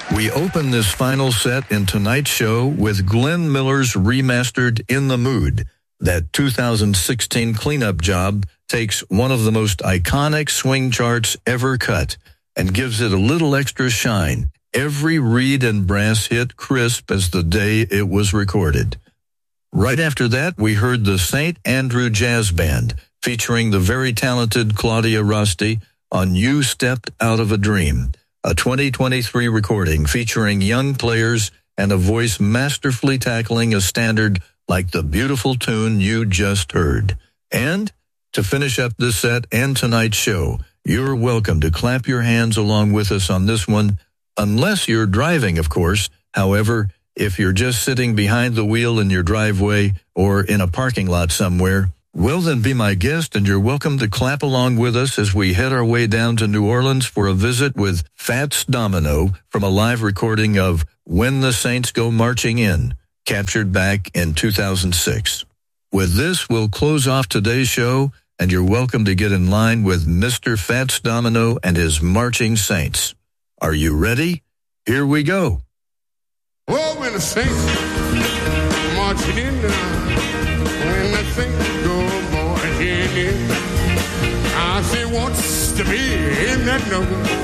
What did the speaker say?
We open this final set in tonight's show with Glenn Miller's remastered In the Mood. That 2016 cleanup job takes one of the most iconic swing charts ever cut and gives it a little extra shine. Every reed and brass hit crisp as the day it was recorded. Right after that, we heard the St. Andrew Jazz Band featuring the very talented Claudia Rosti on You Stepped Out of a Dream, a 2023 recording featuring young players and a voice masterfully tackling a standard like the beautiful tune you just heard. And to finish up this set and tonight's show, you're welcome to clap your hands along with us on this one, unless you're driving, of course. However, if you're just sitting behind the wheel in your driveway or in a parking lot somewhere, well, then be my guest, and you're welcome to clap along with us as we head our way down to New Orleans for a visit with Fats Domino from a live recording of When the Saints Go Marching In, captured back in 2006. With this, we'll close off today's show, and you're welcome to get in line with Mr. Fats Domino and his Marching Saints. Are you ready? Here we go. Oh, when the Saints marching in when the Saints go marching in, I say wants to be in that number.